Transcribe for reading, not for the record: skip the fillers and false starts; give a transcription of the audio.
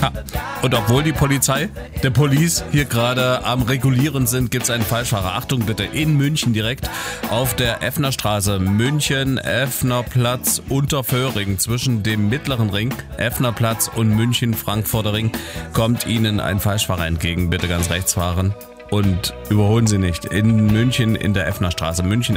Ja. Und obwohl die Polizei, der Police hier gerade am Regulieren sind, gibt es einen Falschfahrer. Achtung bitte, in München direkt auf der Effnerstraße, München, Effnerplatz, Unterföhring, zwischen dem mittleren Ring, Effnerplatz und München, Frankfurter Ring, kommt Ihnen ein Falschfahrer entgegen. Bitte ganz rechts fahren und überholen Sie nicht. In München in der Effnerstraße, München